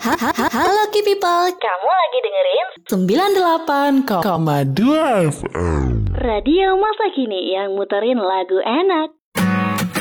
Halo Key People, Kamu lagi dengerin 98,2 FM. Radio Masa Kini yang muterin lagu enak.